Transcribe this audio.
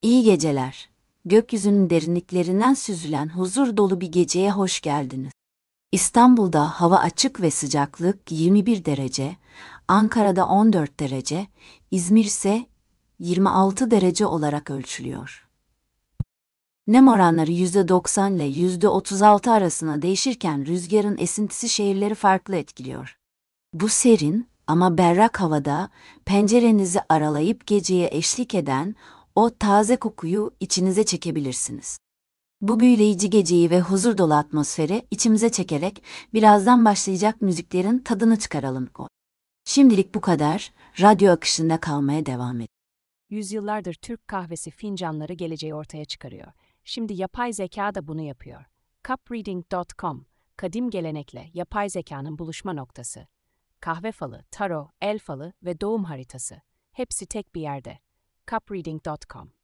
İyi geceler. Gökyüzünün derinliklerinden süzülen huzur dolu bir geceye hoş geldiniz. İstanbul'da hava açık ve sıcaklık 21 derece, Ankara'da 14 derece, İzmir ise 26 derece olarak ölçülüyor. Nem oranları %90 ile %36 arasında değişirken rüzgarın esintisi şehirleri farklı etkiliyor. Bu serin ama berrak havada pencerenizi aralayıp geceye eşlik eden o taze kokuyu içinize çekebilirsiniz. Bu büyüleyici geceyi ve huzur dolu atmosferi içimize çekerek birazdan başlayacak müziklerin tadını çıkaralım. Şimdilik bu kadar. Radyo akışında kalmaya devam edin. Yüzyıllardır Türk kahvesi fincanları geleceği ortaya çıkarıyor. Şimdi yapay zeka da bunu yapıyor. Cupreading.com, kadim gelenekle yapay zekanın buluşma noktası. Kahve falı, taro, el falı ve doğum haritası. Hepsi tek bir yerde. Cupreading.com